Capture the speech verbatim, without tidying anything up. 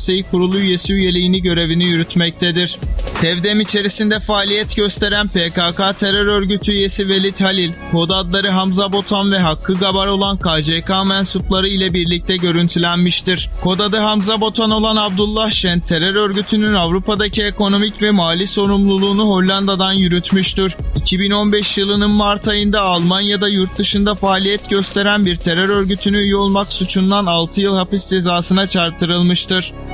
Konseyi Kurulu üyesi üyeliğini görevini yürütmektedir. Tevdem içerisinde faaliyet gösteren P K K terör örgütü üyesi Velid Halil, kod adları Hamza Botan ve Hakkı Gabar olan K C K mensupları ile birlikte görüntülenmiştir. Kod adı Hamza Botan olan Abdullah Şen, terör örgütünün Avrupa'daki ekonomik ve mali sorumluluğunu Hollanda'dan yürütmüştür. iki bin on beş yılının Mart ayında Almanya'da yurt dışında faaliyet gösteren bir terör örgütüne üye olmak suçundan altı yıl hapis cezasına çarptırılmıştır.